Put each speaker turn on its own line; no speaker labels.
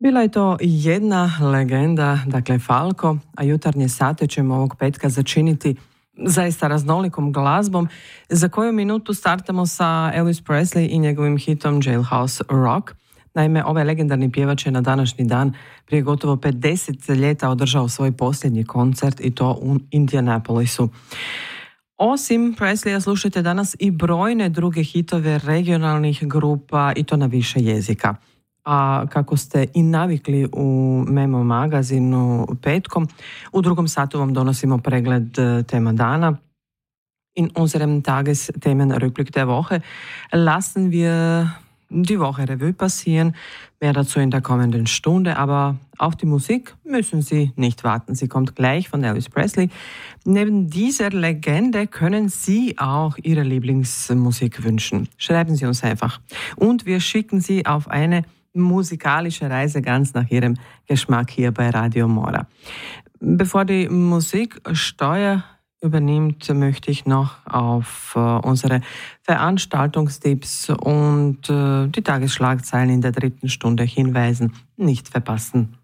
Bila je to jedna legenda, dakle Falco, a jutarnje sate ćemo ovog petka začiniti zaista raznolikom glazbom, za koju minutu startamo sa Elvis Presley i njegovim hitom Jailhouse Rock. Naime, ovaj legendarni pjevač je na današnji dan prije gotovo 50 ljeta održao svoj posljednji koncert i to u Indianapolisu. Osim Presleya slušajte danas i brojne druge hitove regionalnih grupa i to na više jezika. A kako ste i navikli u Memo magazinu petkom, u drugom satu vam donosimo pregled tema dana. In unserem Tagesthemen Rückblick der Woche lassen wir die Woche Revue passieren. Mehr dazu in der kommenden Stunde, aber auf die Musik müssen Sie nicht warten. Sie kommt gleich von Elvis Presley. Neben dieser Legende können Sie auch Ihre Lieblingsmusik wünschen. Schreiben Sie uns einfach. Und wir schicken Sie auf eine musikalische Reise ganz nach Ihrem Geschmack hier bei Radio Mora. Bevor die Musik Steuer übernimmt, möchte ich noch auf unsere Veranstaltungstipps und die Tagesschlagzeilen in der dritten Stunde hinweisen. Nicht verpassen.